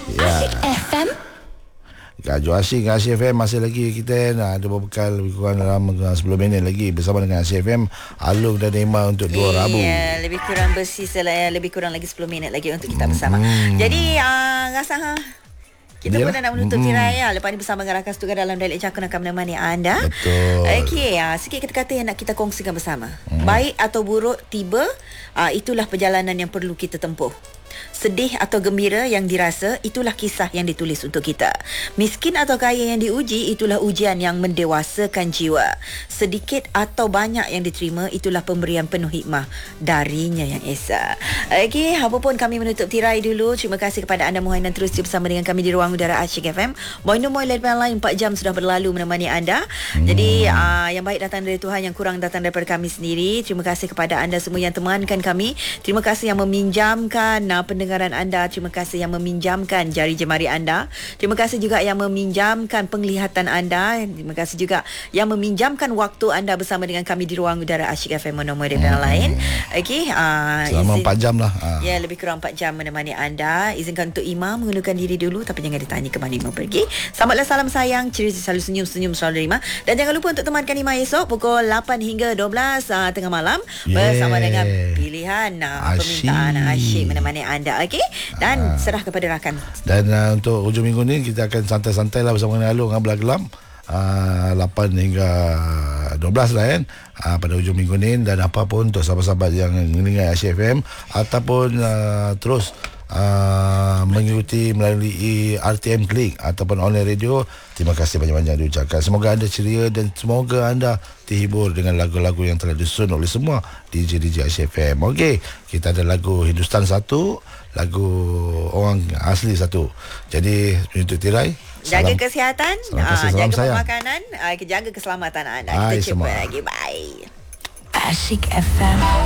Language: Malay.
Asyik FM. Kaju Asyik FM masih lagi kita ada berbekal lebih kurang dalam 10 minit lagi bersama dengan Asyik FM Alung dan Emma untuk 2 Rabu. Ya, lebih kurang lebih kurang lagi 10 minit lagi untuk kita bersama. Jadi rasa kita pun dah nak menutup tirai ya. Lepas ni bersama dengan rakan setugas dalam Dialek Cakun akan menemani anda. Betul. Okey, sikit kata-kata yang nak kita kongsikan bersama. Baik atau buruk tiba, itulah perjalanan yang perlu kita tempuh. Sedih atau gembira yang dirasa, itulah kisah yang ditulis untuk kita. Miskin atau kaya yang diuji, itulah ujian yang mendewasakan jiwa. Sedikit atau banyak yang diterima, itulah pemberian penuh hikmah darinya yang esa. Okey, apapun kami menutup tirai dulu. Terima kasih kepada anda Muhainan terus bersama dengan kami di ruang udara Asyik FM. Moino Moi lain 4 jam sudah berlalu menemani anda. Jadi yang baik datang dari Tuhan, yang kurang datang daripada kami sendiri. Terima kasih kepada anda semua yang temankan kami. Terima kasih yang meminjamkan pendengaran anda. Terima kasih yang meminjamkan jari jemari anda. Terima kasih juga yang meminjamkan penglihatan anda. Terima kasih juga yang meminjamkan waktu anda bersama dengan kami di ruang udara Asyik FM Monomoy dan lain. Okey, selama 4 jam lah. Ya, lebih kurang 4 jam menemani anda. Izinkan untuk Imam mengundurkan diri dulu, tapi jangan ditanya ke mana Imam pergi. Selamatlah, salam sayang, ceria, selalu senyum selalu Imam. Dan jangan lupa untuk temankan Imam esok pukul 8 hingga 12 tengah malam bersama dengan pilihan permintaan Asyik menemani anda. Okey, dan serah kepada rakan. Dan untuk hujung minggu ni kita akan santai-santai lah bersama dengan Alung Belah Gelam 8 hingga 12 lah kan, pada hujung minggu ni. Dan apa pun untuk sahabat-sahabat yang mendengar Asyik FM ataupun terus mengikuti melalui RTM Klik ataupun online radio, terima kasih banyak-banyak diucapkan. Semoga anda ceria dan semoga anda terhibur dengan lagu-lagu yang telah disusun oleh semua DJ Asyik FM. Okey, kita ada lagu Hindustan satu, lagu orang asli satu. Jadi menutup tirai, jaga kesihatan, jaga sayang. pemakanan, jaga keselamatan anda. Kita jumpa lagi. Bye. Asyik FM.